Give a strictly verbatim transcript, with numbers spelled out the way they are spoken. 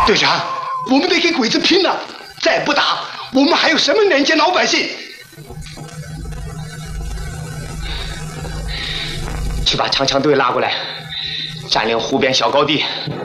队长，我们得给鬼子拼了！再不打，我们还有什么人间老百姓？去把长枪队拉过来，占领湖边小高地，